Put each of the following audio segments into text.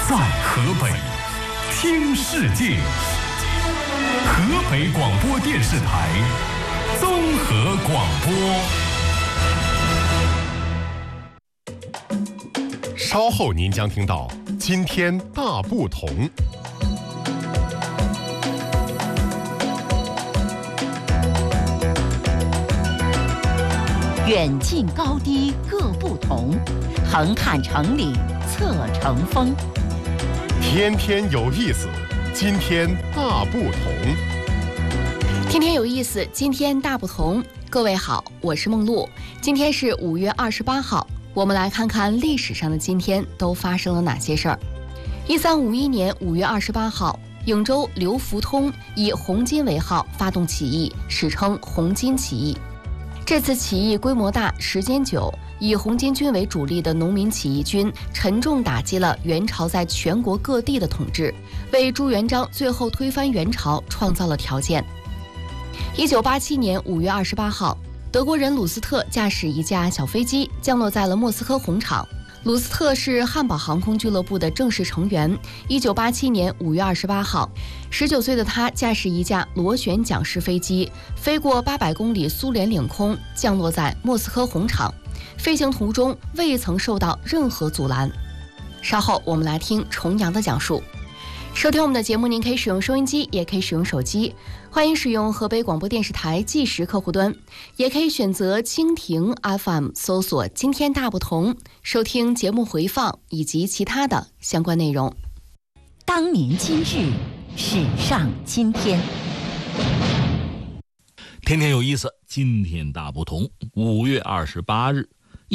在河北听世界，河北广播电视台综合广播。稍后您将听到今天大不同。 远近高低各不同，横看成岭侧成峰。 天天有意思，今天大不同。 天天有意思，今天大不同。各位好，我是梦露。今天是5月28号，我们来看看历史上的今天都发生了哪些事儿。1351年5月28号，颍州刘福通以红巾为号发动起义，史称红巾起义。这次起义规模大，时间久，以红巾军为主力的农民起义军沉重打击了元朝在全国各地的统治，为朱元璋最后推翻元朝创造了条件。1987年5月28号，德国人鲁斯特驾驶一架小飞机降落在了莫斯科红场。鲁斯特是汉堡航空俱乐部的正式成员。1987年5月28号，19岁的他驾驶一架螺旋桨式飞机飞过800公里苏联领空，降落在莫斯科红场。飞行途中未曾受到任何阻拦。稍后我们来听重阳的讲述。收听我们的节目，您可以使用收音机，也可以使用手机。欢迎使用河北广播电视台计时客户端，也可以选择蜻蜓 FM 搜索今天大不同，收听节目回放以及其他的相关内容。 当年今日，史上今天。 天天有意思，今天大不同。5月28日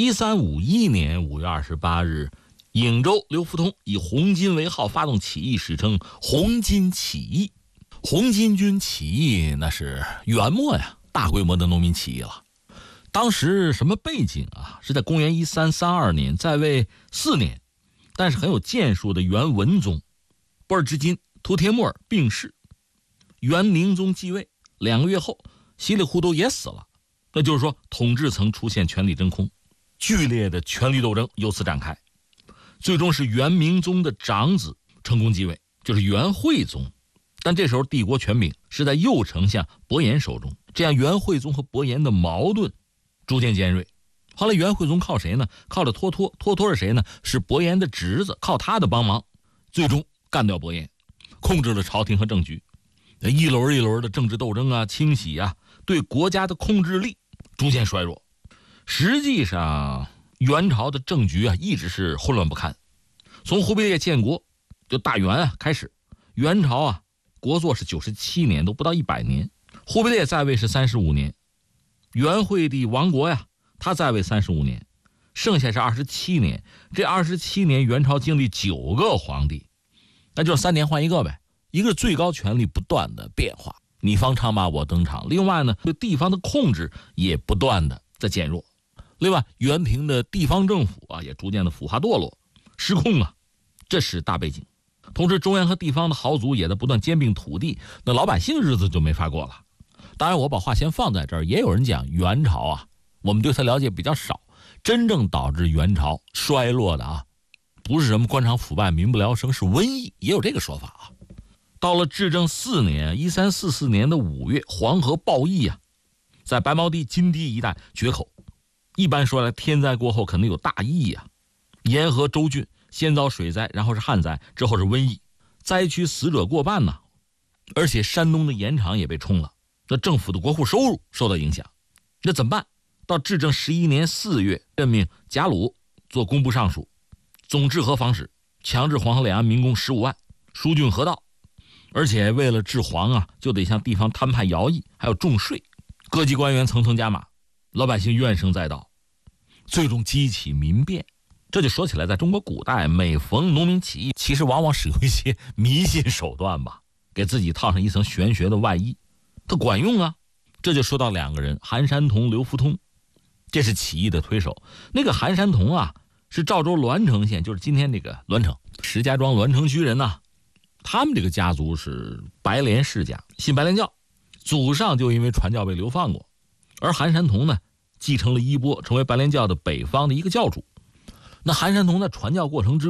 ，1351年5月28日，颍州刘福通以红巾为号发动起义，史称红巾起义。红巾军起义那是元末呀，大规模的农民起义了。当时什么背景啊？是在公元1332年，在位4年，但是很有建树的元文宗波尔之金图帖木儿病逝，元宁宗继位，2个月后稀里糊涂也死了。那就是说，统治层出现权力真空，剧烈的权力斗争由此展开。最终是元明宗的长子成功继位，就是元惠宗。但这时候帝国权柄是在右丞相伯颜手中，这样元惠宗和伯颜的矛盾逐渐尖锐。后来元惠宗靠谁呢？靠着托托。托托是谁呢？是伯颜的侄子，靠他的帮忙，最终干掉伯颜，控制了朝廷和政局。一轮一轮的政治斗争啊，清洗啊，对国家的控制力逐渐衰弱。实际上元朝的政局啊一直是混乱不堪。从忽必烈建国就大元啊开始，元朝啊国祚是97年，都不到100年。忽必烈在位是35年，元惠帝亡国呀，他在位35年，剩下是27年。这27年元朝经历9个皇帝，那就是3年换一个呗。一个最高权力不断的变化，你方唱罢我登场。另外呢，对地方的控制也不断的在减弱。另外，元廷的地方政府啊也逐渐的腐化堕落失控啊，这是大背景。同时中央和地方的豪族也在不断兼并土地，那老百姓日子就没法过了。当然我把话先放在这儿，也有人讲元朝啊，我们对他了解比较少，真正导致元朝衰落的啊，不是什么官场腐败民不聊生，是瘟疫，也有这个说法啊。到了至正4年1344年的5月，黄河暴疫啊，在白毛地金堤一带决口。一般说来，天灾过后肯定有大疫啊。沿河州郡先遭水灾，然后是旱灾，之后是瘟疫，灾区死者过半呢。而且山东的盐场也被冲了，那政府的国库收入受到影响。那怎么办？到至正11年4月，任命贾鲁做工部尚书，总治河防使，强制黄河两岸民工15万，疏浚河道。而且为了治黄啊，就得向地方摊派徭役，还有重税，各级官员层层加码，老百姓怨声载道，最终激起民变。这就说起来，在中国古代，每逢农民起义，其实往往使用一些迷信手段吧，给自己套上一层玄学的外衣，它管用啊。这就说到2个人，韩山童、刘福通，这是起义的推手。那个韩山童啊，是赵州栾城县，就是今天这个栾城石家庄栾城区人呐。他们这个家族是白莲世家，信白莲教，祖上就因为传教被流放过。而韩山童呢，继承了衣钵，成为白莲教的北方的一个教主。那韩山童在传教过程之中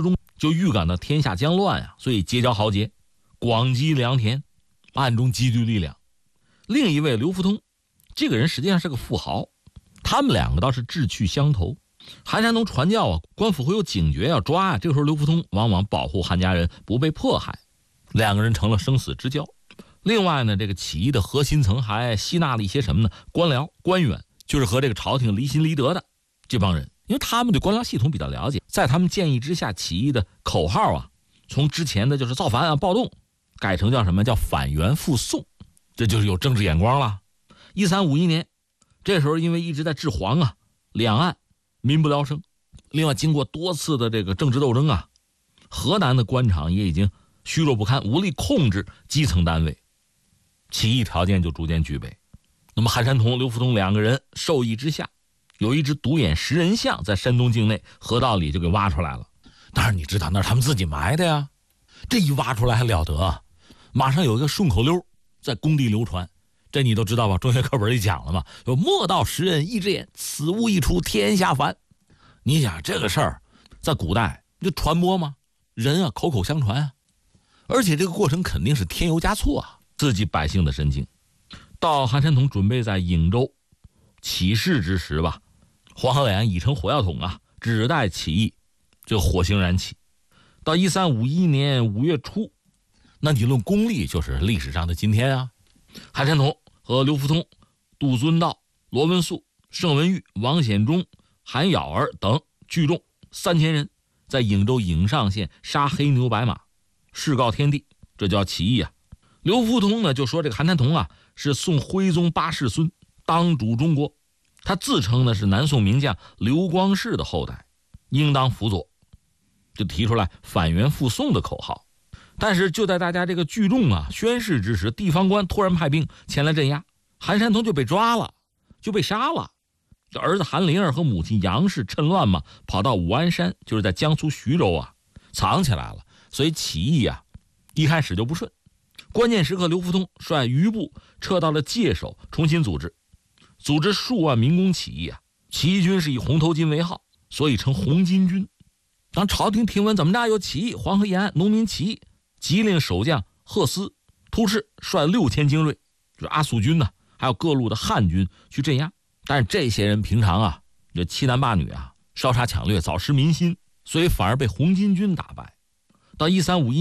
就预感到天下将乱啊，所以结交豪杰，广积良田，暗中积聚力量。另一位刘福通，这个人实际上是个富豪，他们两个倒是志趣相投。韩山童传教啊，官府会有警觉要抓啊，这个时候刘福通往往保护汉家人不被迫害，两个人成了生死之交。另外呢，这个起义的核心层还吸纳了一些什么呢？官僚官员，就是和这个朝廷离心离德的这帮人，因为他们对官僚系统比较了解，在他们建议之下，起义的口号啊，从之前的就是造反啊、暴动，改成叫什么？叫反元复宋，这就是有政治眼光了。1351年，这时候因为一直在治皇啊，两岸民不聊生。另外，经过多次的这个政治斗争啊，河南的官场也已经虚弱不堪，无力控制基层单位，起义条件就逐渐具备。那么韩山童、刘福通两个人授意之下，有一只独眼食人象在山东境内河道里就给挖出来了。当然你知道那是他们自己埋的呀，这一挖出来还了得啊，马上有一个顺口溜在工地流传，这你都知道吧？中学课本里讲了嘛，有莫道食人一只眼，此物一出天下凡。你想这个事儿在古代就传播吗？人啊口口相传啊，而且这个过程肯定是添油加醋啊，刺激百姓的神经。到韩山童准备在颍州起事之时吧，黄河岸已成火药桶啊，只待起义，这火星燃起。到1351年5月初，那你论功力就是历史上的今天啊。韩山童和刘福通、杜遵道、罗文素、盛文玉、王显忠、韩咬儿等聚众3000人，在颍州颍上县杀黑牛白马，誓告天地，这叫起义啊。刘福通呢就说这个韩山童啊是宋徽宗8世孙，当主中国，他自称呢是南宋名将刘光世的后代，应当辅佐，就提出来反元复宋的口号。但是就在大家这个聚众啊宣誓之时，地方官突然派兵前来镇压，韩山童就被抓了，就被杀了。这儿子韩林儿和母亲杨氏趁乱嘛，跑到武安山，就是在江苏徐州啊藏起来了。所以起义啊一开始就不顺。关键时刻，刘福通率余部撤到了界首，重新组织数万民工起义啊。起义军是以红头巾为号，所以称红巾军。当朝廷听闻怎么着有起义，黄河沿岸农民起义，即令守将贺思、突赤率6000精锐，就是阿速军呢，还有各路的汉军去镇压。但是这些人平常啊，这欺男霸女啊，烧杀抢掠，早失民心，所以反而被红巾军打败。到1351